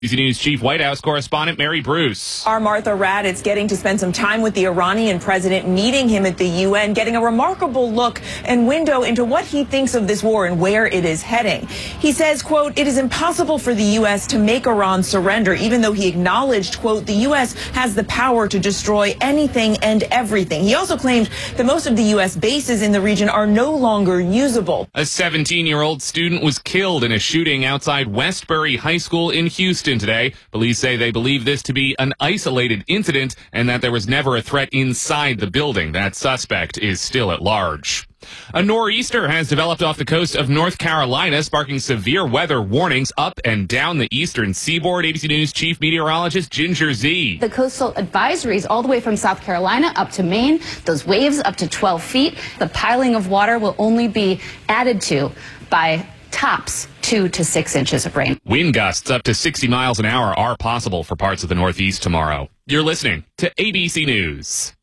ABC News Chief White House correspondent Mary Bruce. Our Martha Raddatz getting to spend some time with the Iranian president, meeting him at the UN, getting a remarkable look and window into what he thinks of this war and where it is heading. He says, quote, "It is impossible for the U.S. to make Iran surrender," even though he acknowledged, quote, "the U.S. has the power to destroy anything and everything." He also claimed that most of the U.S. bases in the region are no longer usable. A 17-year-old student was killed in a shooting outside Westbury High School in Houston today. Police say they believe this to be an isolated incident and that there was never a threat inside the building. That suspect is still at large. A nor'easter has developed off the coast of North Carolina, sparking severe weather warnings up and down the eastern seaboard. ABC News Chief Meteorologist Ginger Zee. The coastal advisories all the way from South Carolina up to Maine, those waves up to 12 feet. The piling of water will only be added to by tops 2 to 6 inches of rain. Wind gusts up to 60 miles an hour are possible for parts of the Northeast tomorrow. You're listening to ABC News.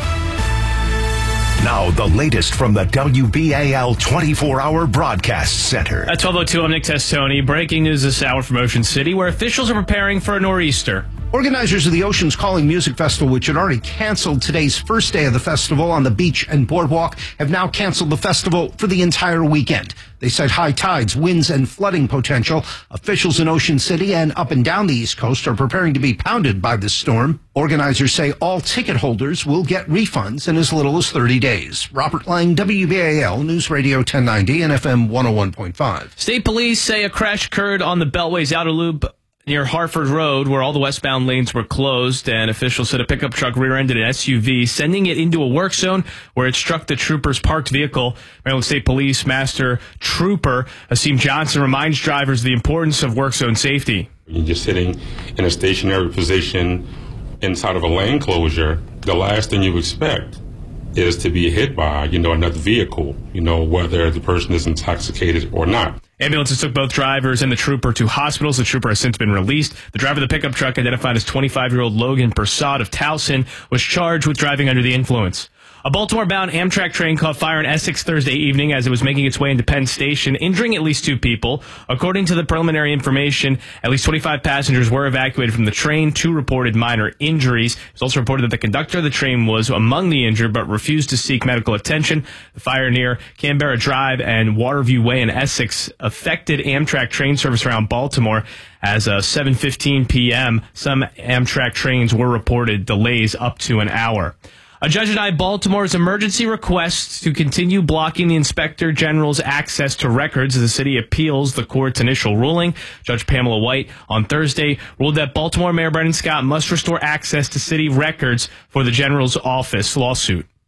Now, the latest from the WBAL 24-hour broadcast center. At 12:02, I'm Nick Testoni. Breaking news this hour from Ocean City, where officials are preparing for a nor'easter. Organizers of the Oceans Calling Music Festival, which had already canceled today's first day of the festival on the beach and boardwalk, have now canceled the festival for the entire weekend. They cite high tides, winds, and flooding potential. Officials in Ocean City and up and down the East Coast are preparing to be pounded by this storm. Organizers say all ticket holders will get refunds in as little as 30 days. Robert Lang, WBAL News Radio 1090 and FM 101.5. State police say a crash occurred on the Beltway's outer loop near Harford Road, where all the westbound lanes were closed, and officials said a pickup truck rear-ended an SUV, sending it into a work zone where it struck the trooper's parked vehicle. Maryland State Police Master Trooper Asim Johnson reminds drivers of the importance of work zone safety. You're just sitting in a stationary position inside of a lane closure. The last thing you expect is to be hit by, another vehicle, whether the person is intoxicated or not. Ambulances took both drivers and the trooper to hospitals. The trooper has since been released. The driver of the pickup truck, identified as 25-year-old Logan Persad of Towson, was charged with driving under the influence. A Baltimore-bound Amtrak train caught fire in Essex Thursday evening as it was making its way into Penn Station, injuring at least 2 people. According to the preliminary information, at least 25 passengers were evacuated from the train. 2 reported minor injuries. It was also reported that the conductor of the train was among the injured but refused to seek medical attention. The fire near Canberra Drive and Waterview Way in Essex affected Amtrak train service around Baltimore. As of 7:15 p.m., some Amtrak trains were reported delays up to an hour. A judge denied Baltimore's emergency request to continue blocking the Inspector General's access to records as the city appeals the court's initial ruling. Judge Pamela White on Thursday ruled that Baltimore Mayor Brendan Scott must restore access to city records for the General's office lawsuit.